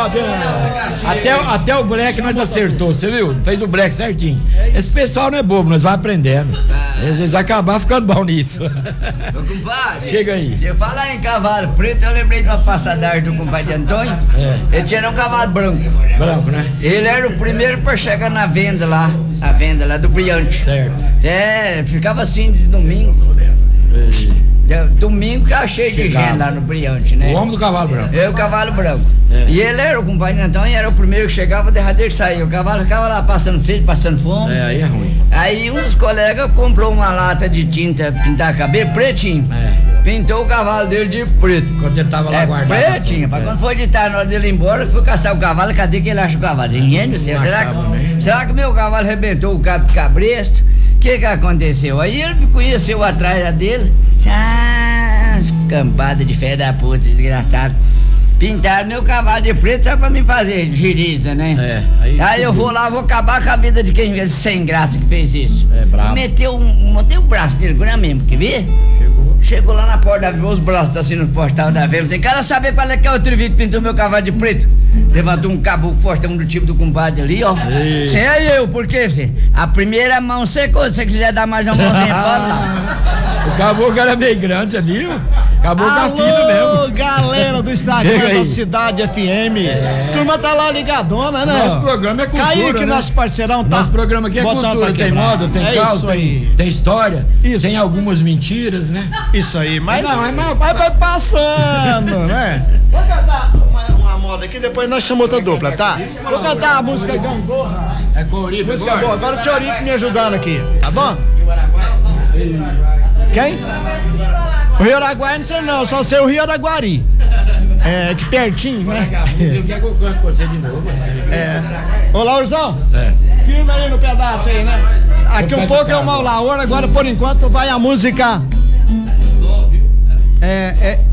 Até o breque nós acertou, você viu? Fez o breque certinho. Esse pessoal não é bobo, nós vamos aprendendo. Eles vão acabar ficando bom nisso. Ô, compadre. Chega aí. Se eu falar em cavalo preto, eu lembrei de uma passadagem do compadre Antônio. Ele tinha um cavalo branco. Branco, né? Ele era o primeiro pra chegar na venda lá, a venda lá do Brilhante. Certo. Ficava assim de domingo. Domingo que cheio de gente lá no Brilhante, né? O homem do cavalo branco. O cavalo branco. E ele era o compadre Antônio, era o primeiro que chegava, o derradeiro que saía. O cavalo ficava lá passando sede, passando fome. Aí é ruim. Aí uns colegas comprou uma lata de tinta, pintar cabelo, pretinho. Pintou o cavalo dele de preto. Quando ele tava lá guardado. Pretinho, pra quando foi de tarde, na hora dele ir embora, foi caçar o cavalo, cadê que ele acha o cavalo? Engenho, será que meu cavalo arrebentou o cabo de cabresto? O que aconteceu? Aí ele me conheceu atrás dele, campada de fé da puta, desgraçado. Pintaram meu cavalo de preto só pra me fazer giriza, né? Aí eu vou lá, vou acabar com a vida de quem sem graça que fez isso. Bravo. Botei o braço dele, não é mesmo, quer ver? Chegou lá na porta da vila, os braços assim no postal da vila, sem cara saber qual é que é o trivido que pintou meu cavalo de preto. Levantou um caboclo fortão do tipo do compadre ali, ó. Sem aí eu, por quê, você? A primeira mão secou, se você quiser dar mais uma mãozinha, pode dar. O caboclo era meio grande, você viu? Caboclo tá fino mesmo. Galera do Instagram da Cidade FM. Turma tá lá ligadona, né? Nosso programa é cultura, Caiu que né? nosso parceirão tá. Nosso programa aqui é cultura, tem moda, tem caos, tem história, tem algumas mentiras, né? Isso aí, mas Mas vai passando, né? Vou cantar uma moda aqui, depois nós chamamos outra dupla, tá? Vou cantar a música Gangorra. É colorido, música boa. Agora o Tiorico me ajudando aqui, tá bom? Quem? O Rio Araguari não sei não, só sei o Rio Araguari. Que pertinho, né? Eu quero que eu canto com você de novo. Ô, Laurzão, firma aí no pedaço aí, né? Aqui um pouco é o Maulaor, agora por enquanto vai a música.